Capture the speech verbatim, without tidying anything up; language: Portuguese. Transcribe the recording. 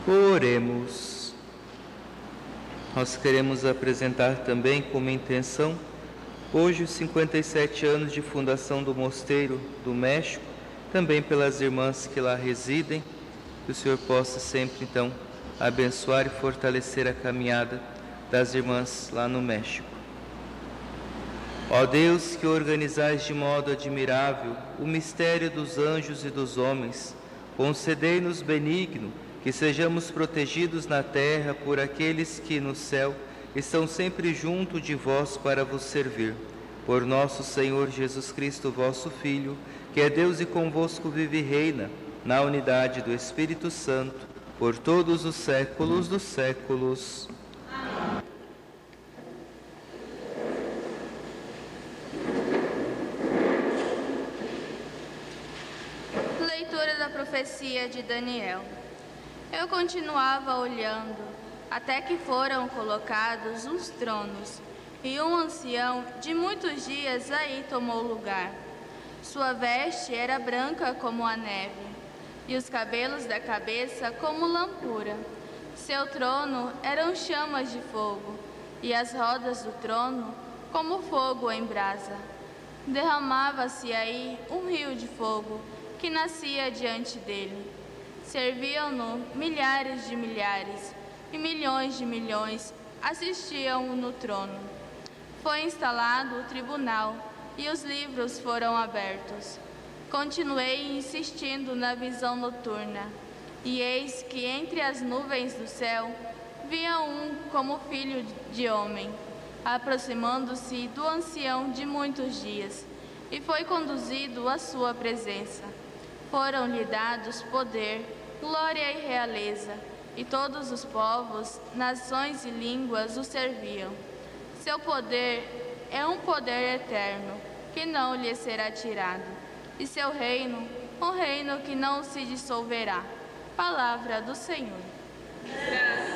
Oremos. Nós queremos apresentar também como intenção hoje os cinquenta e sete anos de fundação do Mosteiro do México, também pelas irmãs que lá residem, que o Senhor possa sempre então abençoar e fortalecer a caminhada das irmãs lá no México. Ó Deus, que organizais de modo admirável o mistério dos anjos e dos homens, concedei-nos benigno que sejamos protegidos na terra por aqueles que no céu estão sempre junto de vós para vos servir. Por nosso Senhor Jesus Cristo, vosso Filho, que é Deus e convosco vive e reina, na unidade do Espírito Santo, por todos os séculos dos séculos. Amém. Leitura da profecia de Daniel. Eu continuava olhando, até que foram colocados uns tronos, e um ancião de muitos dias aí tomou lugar. Sua veste era branca como a neve, e os cabelos da cabeça como lampura. Seu trono eram chamas de fogo, e as rodas do trono como fogo em brasa. Derramava-se aí um rio de fogo, que nascia diante dele. Serviam-no milhares de milhares, e milhões de milhões assistiam no trono. Foi instalado o tribunal, e os livros foram abertos. Continuei insistindo na visão noturna, e eis que entre as nuvens do céu via um como filho de homem, aproximando-se do ancião de muitos dias, e foi conduzido à sua presença. Foram-lhe dados poder, glória e realeza, e todos os povos, nações e línguas o serviam. Seu poder é um poder eterno, que não lhe será tirado, e seu reino, um reino que não se dissolverá. Palavra do Senhor.